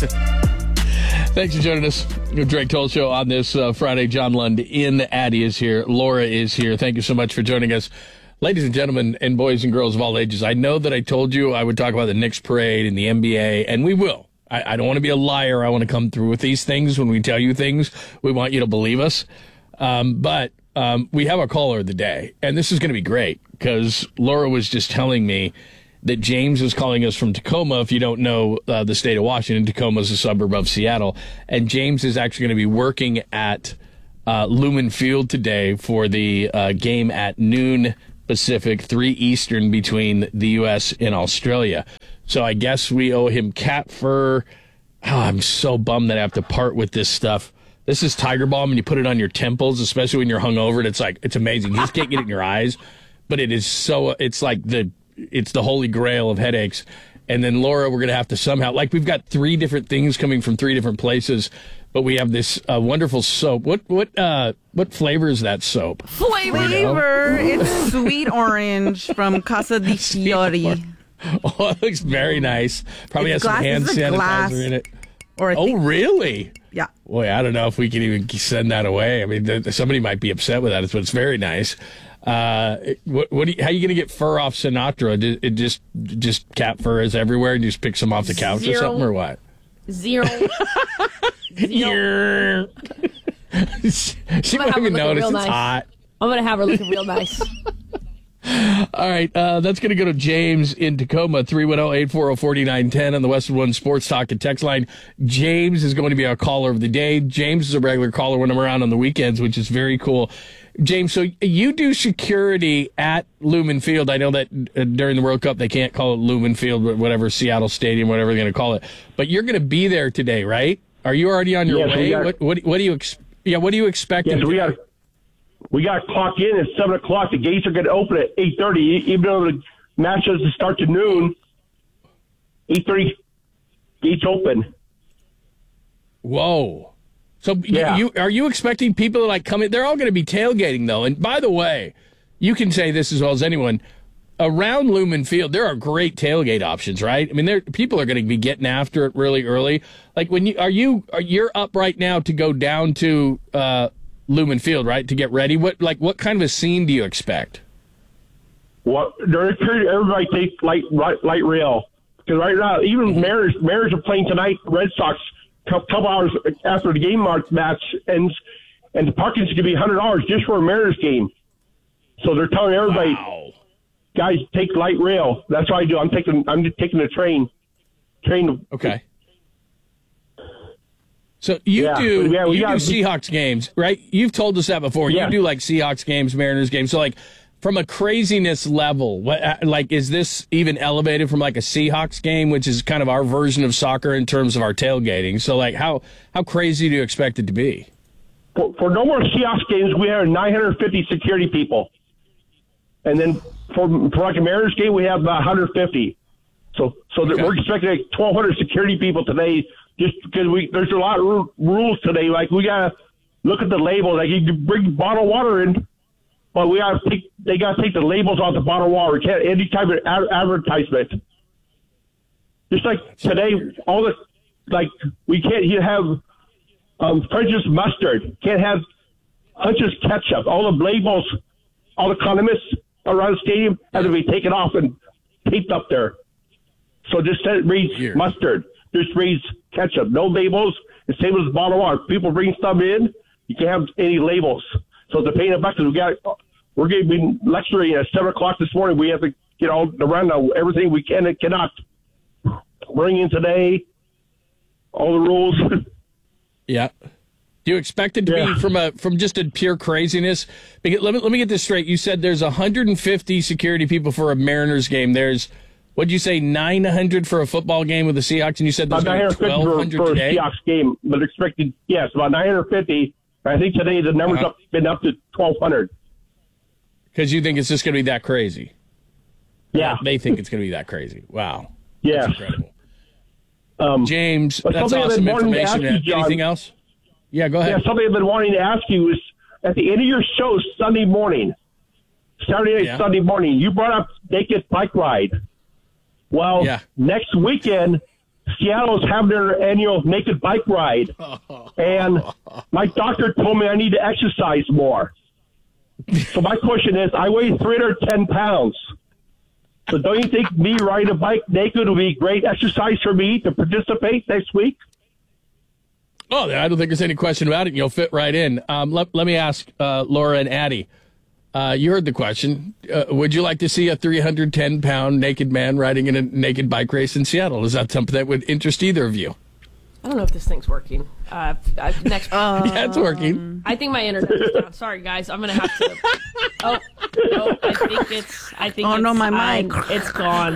Thanks for joining us. Drake Toll Show on this Friday. John Lund in. Addie is here. Laura is here. Thank you so much for joining us. Ladies and gentlemen and boys and girls of all ages, I know that I told you I would talk about the Knicks parade and the NBA, and we will. I don't want to be a liar. I want to come through with these things. When we tell you things, we want you to believe us. But we have a caller of the day, and this is going to be great because Laura was just telling me that James is calling us from Tacoma. If you don't know the state of Washington, Tacoma is a suburb of Seattle. And James is actually going to be working at Lumen Field today for the game at noon Pacific, 3 Eastern between the U.S. and Australia. So I guess we owe him cat fur. Oh, I'm so bummed that I have to part with this stuff. This is Tiger Balm, and you put it on your temples, especially when you're hungover. And it's amazing. You just can't get it in your eyes. But it is so, it's the holy grail of headaches. And then, Laura, we're going to have to somehow, we've got 3 different things coming from 3 different places, but we have this wonderful soap. What flavor is that soap? Flavor. It's sweet orange from Casa di Fiori. Oh, it looks very nice. Probably has some hand sanitizer in it. Really? Yeah. Boy, I don't know if we can even send that away. I mean, somebody might be upset with that, but it's very nice. How are you going to get fur off Sinatra? It just cat fur is everywhere, and you just pick some off the couch or something, or what? Zero. She won't even notice it's hot. I'm going to have her looking real nice. All right, that's going to go to James in Tacoma, 310-840-4910 on the Westwood One Sports Talk and text line. James is going to be our caller of the day. James is a regular caller when I'm around on the weekends, which is very cool. James, so you do security at Lumen Field. I know that during the World Cup they can't call it Lumen Field, but whatever, Seattle Stadium, whatever they're going to call it. But you're going to be there today, right? Are you already on your way? What do you expect? Yes, we got to clock in at 7 o'clock. The gates are going to open at 8:30, even though the match doesn't start to noon. 8:30, gates open. Whoa. So are you expecting people to come in? They're all going to be tailgating, though. And by the way, you can say this as well as anyone. Around Lumen Field, there are great tailgate options, right? I mean, people are going to be getting after it really early. When you're up right now to go down to Lumen Field, right, to get ready. What kind of a scene do you expect? Well, everybody takes light rail because right now even Mariners are playing tonight. Red Sox couple hours after the game match ends, and the parking's going to be $100 just for a Mariners game. So they're telling everybody, guys, take light rail. That's what I do. I'm taking the train. Okay. So you do Seahawks games, right? You've told us that before. Yeah. You do Seahawks games, Mariners games. So from a craziness level, is this even elevated from a Seahawks game, which is kind of our version of soccer in terms of our tailgating? So how crazy do you expect it to be? For no more Seahawks games, we have 950 security people, and then for a Mariners game, we have about 150. So we're expecting 1,200 security people today. Just because there's a lot of rules today. We got to look at the label. You can bring bottled water in, but they got to take the labels off the bottled water. We can't any type of advertisement. Just today, all the we can't have French's mustard. Can't have Hunch's ketchup. All the labels, all the condiments around the stadium have to be taken off and taped up there. So just reads mustard. Just reads ketchup. No labels. The same as bottled water. People bring stuff in. You can't have any labels. So they're paying a buck. We're going to be lecturing at 7 o'clock this morning. We have to get all around everything we can and cannot bring in today. All the rules. Yeah. Do you expect it to be from just a pure craziness? Because let me get this straight. You said there's 150 security people for a Mariners game. There's, what'd you say, 900 for a football game with the Seahawks, and you said there's 1,200 for today? For a Seahawks game, but expected, yes, about 950. I think today the number's been up to 1,200. Because you think it's just going to be that crazy? Yeah. They think it's going to be that crazy. Wow. Yeah. That's incredible. James, that's awesome information. Anything else? Yeah, go ahead. Yeah, something I've been wanting to ask you is, at the end of your show Saturday night, Sunday morning, you brought up Naked Bike Ride. Well, next weekend, Seattle's having their annual naked bike ride, and my doctor told me I need to exercise more. So my question is, I weigh 310 pounds. So don't you think me riding a bike naked will be great exercise for me to participate next week? Oh, I don't think there's any question about it. You'll fit right in. Let me ask Laura and Addie. You heard the question. Would you like to see a 310-pound naked man riding in a naked bike race in Seattle? Is that something that would interest either of you? I don't know if this thing's working. Next. Yeah, it's working. I think my internet is down. Sorry, guys. I'm gonna have to. Oh, I think. Oh, it's, no, my mic. It's gone.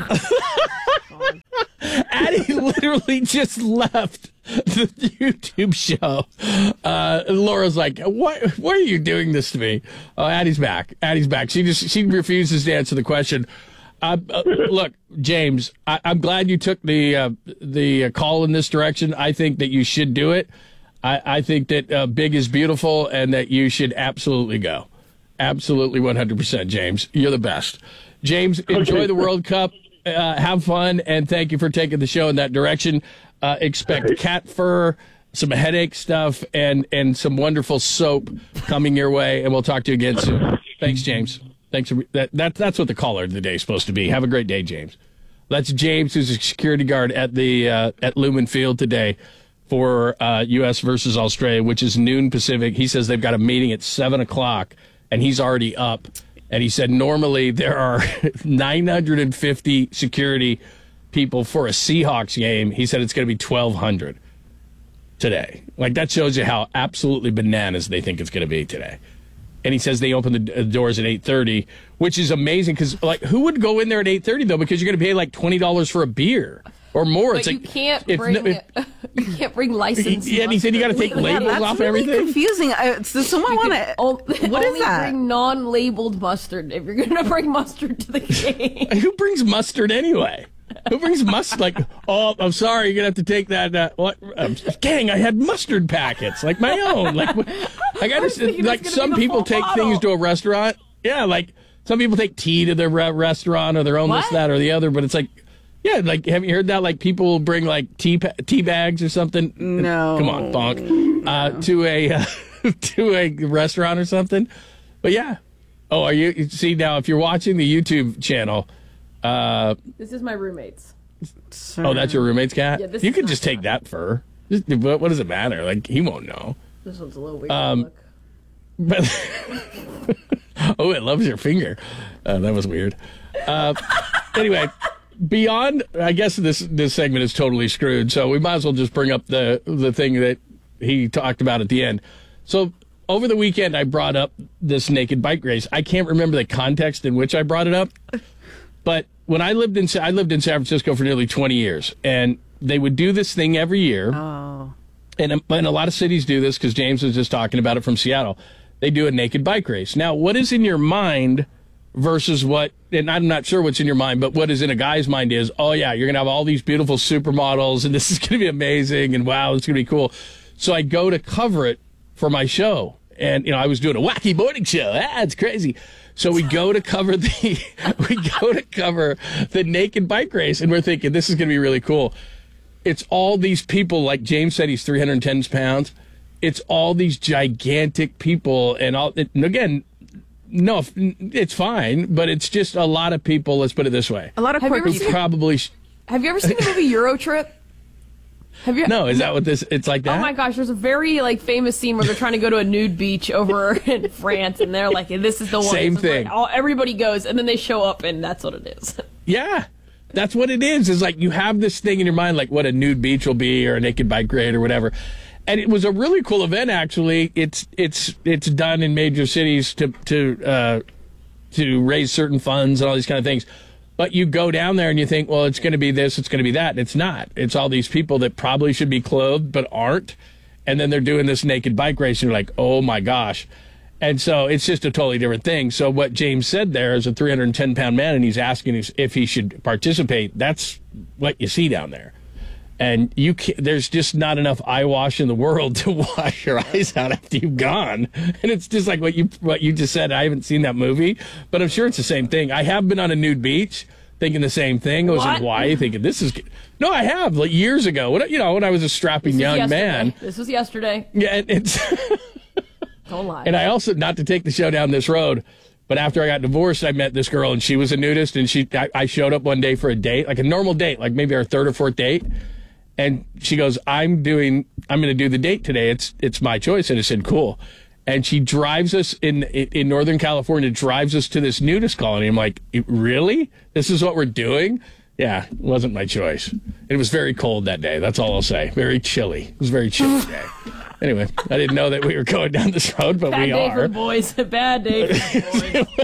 Addie literally just left the YouTube show. Laura's like, "Why are you doing this to me?" Oh, Addie's back. She refuses to answer the question. Look, James, I'm glad you took the call in this direction. I think that you should do it. I think that big is beautiful and that you should absolutely go. Absolutely 100%, James. You're the best. James, enjoy the World Cup. Have fun, and thank you for taking the show in that direction. Expect cat fur, some headache stuff, and some wonderful soap coming your way, and we'll talk to you again soon. Thanks, James. Thanks for that's what the caller of the day is supposed to be. Have a great day, James. That's James, who's a security guard at the at Lumen Field today for U.S. versus Australia, which is noon Pacific. He says they've got a meeting at 7:00, and he's already up. And he said normally there are 950 security people for a Seahawks game. He said it's going to be 1,200 today. Like, that shows you how absolutely bananas they think it's going to be today. And he says they open the doors at 8:30, which is amazing because, like, who would go in there at 8:30 though? Because you're going to pay like $20 for a beer or more. But it's you like can't bring license. Yeah, and he said you got to take labels that's off really everything. Confusing. Does someone want to? What is only that? Bring non-labeled mustard if you're going to bring mustard to the game. Who brings mustard anyway? Who brings mustard? Like, oh, I'm sorry, you're gonna have to take that. What? Gang, I had mustard packets, like my own. Like, I got to. Like, some people take things to a restaurant. Yeah, like some people take tea to their restaurant or their own this, that, or the other. But it's like, yeah, like, have you heard that? Like, people will bring like tea bags or something. No, come on, bonk, to a restaurant or something. But yeah. Oh, are you? See, now if you're watching the YouTube channel. This is my roommate's. Oh, that's your roommate's cat? Yeah, you could just take that fur. What does it matter? Like, he won't know. This one's a little weird. Look. But oh, it loves your finger. That was weird. Anyway, beyond, I guess this segment is totally screwed, so we might as well just bring up the thing that he talked about at the end. So over the weekend, I brought up this naked bike race. I can't remember the context in which I brought it up. But when I lived in San Francisco for nearly 20 years, and they would do this thing every year. Oh. And a lot of cities do this because James was just talking about it from Seattle. They do a naked bike race. Now, what is in your mind versus what, and I'm not sure what's in your mind, but what is in a guy's mind is, oh, yeah, you're going to have all these beautiful supermodels, and this is going to be amazing, and wow, it's going to be cool. So I go to cover it for my show. And, you know, I was doing a wacky morning show. It's crazy. So we go to cover the naked bike race, and we're thinking this is going to be really cool. It's all these people, like James said, he's 310 pounds. It's all these gigantic people, and again, no, it's fine, but it's just a lot of people. Let's put it this way: a lot of Have you ever seen the movie Euro Trip? No, is that what this? It's like that. Oh my gosh, there's a very famous scene where they're trying to go to a nude beach over in France, and they're like, "This is the one." Same thing. Everybody goes, and then they show up, and that's what it is. Yeah, that's what it is. Is like you have this thing in your mind, like what a nude beach will be, or a naked bike raid, or whatever. And it was a really cool event. Actually, it's done in major cities to raise certain funds and all these kind of things. But you go down there and you think, well, it's going to be this, it's going to be that. And it's not. It's all these people that probably should be clothed but aren't. And then they're doing this naked bike race. And you're like, oh, my gosh. And so it's just a totally different thing. So what James said there is a 310-pound man, and he's asking if he should participate. That's what you see down there. And there's just not enough eyewash in the world to wash your eyes out after you've gone. And it's just like what you just said. I haven't seen that movie, but I'm sure it's the same thing. I have been on a nude beach, thinking the same thing. I was in What? Hawaii thinking this is. No, I have like years ago. When I was a strapping young man. This was yesterday. Yeah, it's. Don't lie. And I also, not to take the show down this road, but after I got divorced, I met this girl and she was a nudist, and I showed up one day for a date, like a normal date, like maybe our third or fourth date. And she goes, I'm going to do the date today. It's my choice. And I said, cool. And she drives us in Northern California, drives us to this nudist colony. I'm like, really? This is what we're doing? Yeah, it wasn't my choice. It was very cold that day. That's all I'll say. Very chilly. It was a very chilly day. Anyway, I didn't know that we were going down this road, but we Bad day for are. the boys. Bad day for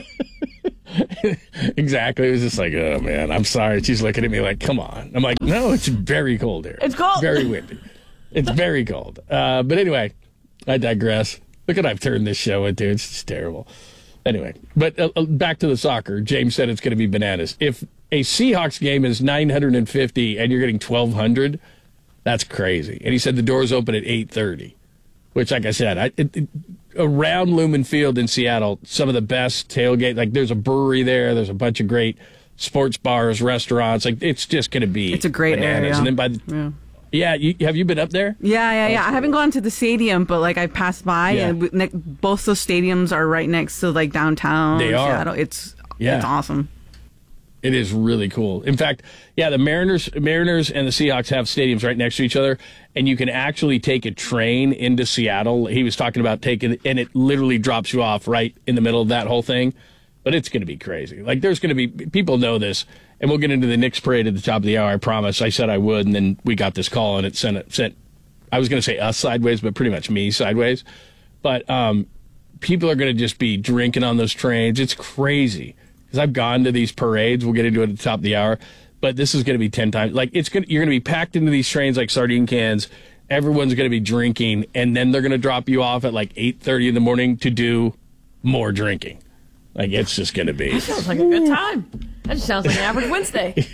the boys. Exactly. It was just like, oh, man, I'm sorry. She's looking at me like, come on. I'm like, no, it's very cold here. It's cold. Very windy. It's very cold. But anyway, I digress. Look what I've turned this show into. It's just terrible. Anyway, but back to the soccer. James said it's going to be bananas. If a Seahawks game is 950 and you're getting 1,200, that's crazy. And he said the doors open at 8:30, which, like I said, around Lumen Field in Seattle, some of the best tailgate. Like, there's a brewery there. There's a bunch of great sports bars, restaurants. Like, it's just going to be It's a great bananas. area. And then have you been up there? Yeah. I haven't gone to the stadium, but like I passed by, Yeah. and both those stadiums are right next to like downtown. They are. Seattle. It's awesome. It is really cool. In fact, the Mariners and the Seahawks have stadiums right next to each other, and you can actually take a train into Seattle. He was talking about and it literally drops you off right in the middle of that whole thing. But it's going to be crazy. Like, there's going to be, people know this, and we'll get into the Knicks parade at the top of the hour, I promise. I said I would, and then we got this call, and it sent I was going to say us sideways, but pretty much me sideways. But people are going to just be drinking on those trains. It's crazy. Because I've gone to these parades. We'll get into it at the top of the hour. But this is going to be 10 times. Like, you're going to be packed into these trains like sardine cans. Everyone's going to be drinking. And then they're going to drop you off at like 8:30 in the morning to do more drinking. Like, it's just going to be. That sounds like a good time. That just sounds like an average Wednesday.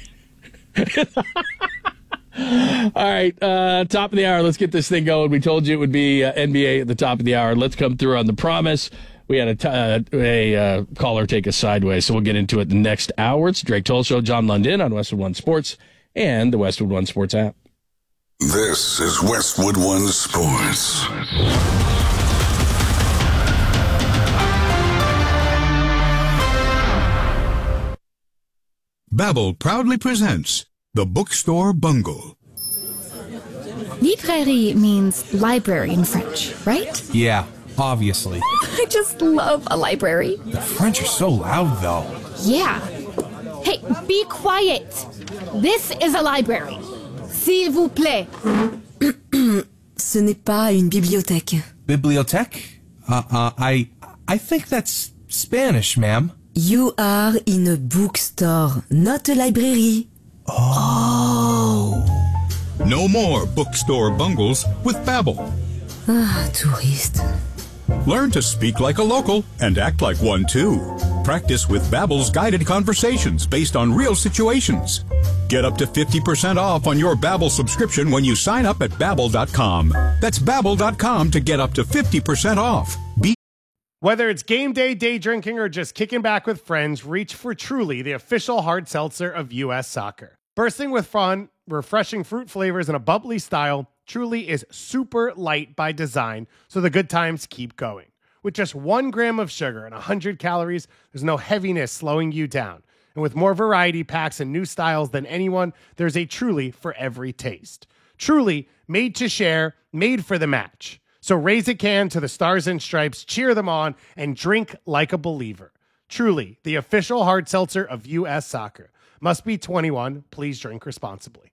All right, top of the hour. Let's get this thing going. We told you it would be NBA at the top of the hour. Let's come through on the promise. We had a caller take us sideways, so we'll get into it the next hour. It's Drake Toll Show, John London on Westwood One Sports and the Westwood One Sports app. This is Westwood One Sports. Babbel proudly presents The Bookstore Bungle. Librairie means library in French, right? Yeah, obviously. I just love a library. The French are so loud, though. Yeah. Hey, be quiet. This is a library. S'il vous plaît. Ce n'est pas une bibliothèque. Bibliothèque? I think that's Spanish, ma'am. You are in a bookstore, not a library. Oh. No more bookstore bungles with Babbel. Ah, touriste. Learn to speak like a local and act like one too. Practice with Babbel's guided conversations based on real situations. Get up to 50% off on your Babbel subscription when you sign up at Babbel.com. That's Babbel.com to get up to 50% off. Whether it's game day, day drinking, or just kicking back with friends, reach for Truly, the official hard seltzer of U.S. Soccer. Bursting with fun, refreshing fruit flavors, and a bubbly style, Truly is super light by design, so the good times keep going. With just 1 gram of sugar and 100 calories, there's no heaviness slowing you down. And with more variety packs and new styles than anyone, there's a Truly for every taste. Truly, made to share, made for the match. So raise a can to the Stars and Stripes, cheer them on, and drink like a believer. Truly, the official hard seltzer of U.S. Soccer. Must be 21. Please drink responsibly.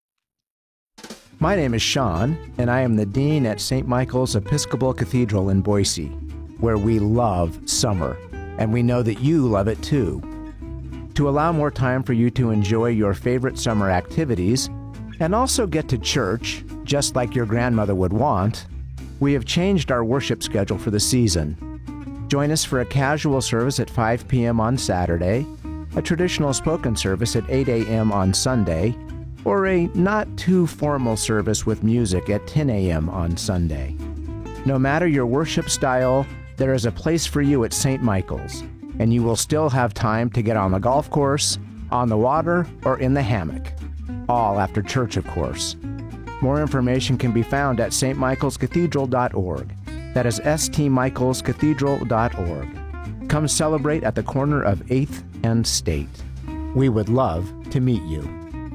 My name is Sean, and I am the Dean at St. Michael's Episcopal Cathedral in Boise, where we love summer, and we know that you love it too. To allow more time for you to enjoy your favorite summer activities, and also get to church, just like your grandmother would want, we have changed our worship schedule for the season. Join us for a casual service at 5 p.m. on Saturday, a traditional spoken service at 8 a.m. on Sunday, or a not-too-formal service with music at 10 a.m. on Sunday. No matter your worship style, there is a place for you at St. Michael's, and you will still have time to get on the golf course, on the water, or in the hammock. All after church, of course. More information can be found at stmichaelscathedral.org. That is stmichaelscathedral.org. Come celebrate at the corner of 8th and State. We would love to meet you.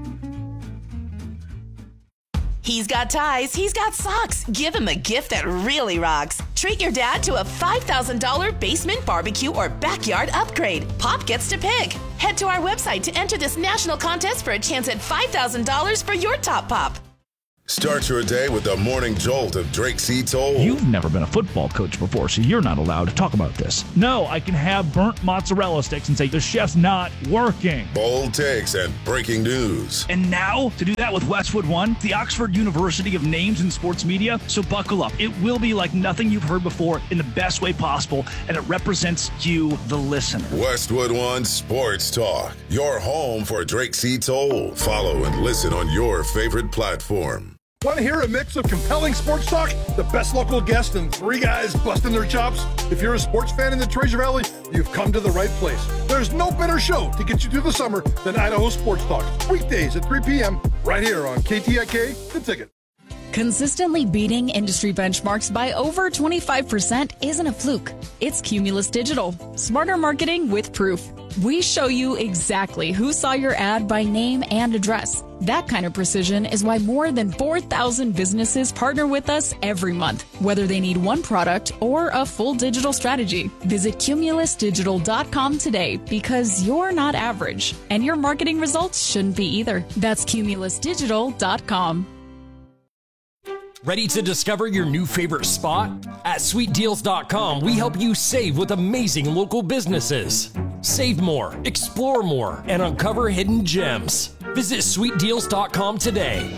He's got ties, he's got socks. Give him a gift that really rocks. Treat your dad to a $5,000 basement barbecue or backyard upgrade. Pop gets to pick. Head to our website to enter this national contest for a chance at $5,000 for your top pop. Start your day with the morning jolt of Drake C. Toll. You've never been a football coach before, so you're not allowed to talk about this. No, I can have burnt mozzarella sticks and say the chef's not working. Bold takes and breaking news. And now, to do that with Westwood One, the Oxford University of Names in Sports Media, so buckle up. It will be like nothing you've heard before in the best way possible, and it represents you, the listener. Westwood One Sports Talk, your home for Drake C. Toll. Follow and listen on your favorite platform. Want to hear a mix of compelling sports talk, the best local guests, and three guys busting their chops? If you're a sports fan in the Treasure Valley, you've come to the right place. There's no better show to get you through the summer than Idaho Sports Talk. Weekdays at 3 p.m. right here on KTIK, The Ticket. Consistently beating industry benchmarks by over 25% isn't a fluke. It's Cumulus Digital. Smarter marketing with proof. We show you exactly who saw your ad by name and address. That kind of precision is why more than 4,000 businesses partner with us every month, whether they need one product or a full digital strategy. Visit cumulusdigital.com today because you're not average, and your marketing results shouldn't be either. That's cumulusdigital.com. Ready to discover your new favorite spot? At sweetdeals.com, we help you save with amazing local businesses. Save more, explore more, and uncover hidden gems. Visit sweetdeals.com today.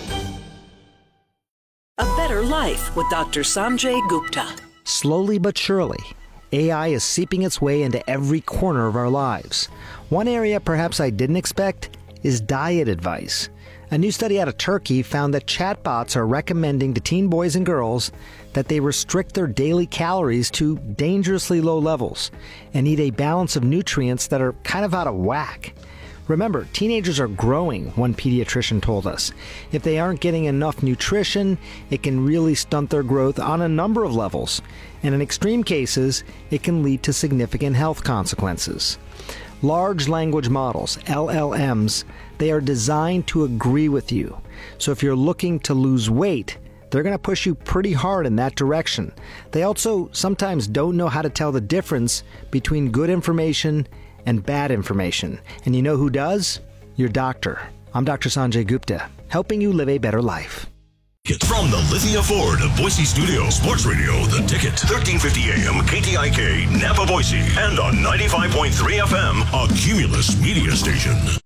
A better life with Dr. Sanjay Gupta. Slowly but surely, AI is seeping its way into every corner of our lives. One area perhaps I didn't expect is diet advice. A new study out of Turkey found that chatbots are recommending to teen boys and girls that they restrict their daily calories to dangerously low levels and eat a balance of nutrients that are kind of out of whack. Remember, teenagers are growing, one pediatrician told us. If they aren't getting enough nutrition, it can really stunt their growth on a number of levels. And in extreme cases, it can lead to significant health consequences. Large language models, LLMs, they are designed to agree with you. So if you're looking to lose weight, they're going to push you pretty hard in that direction. They also sometimes don't know how to tell the difference between good information and bad information. And you know who does? Your doctor. I'm Dr. Sanjay Gupta, helping you live a better life. From the Lithia Ford of Boise Studio, Sports Radio, The Ticket, 1350 AM, KTIK, Napa, Boise, and on 95.3 FM, a Cumulus media station.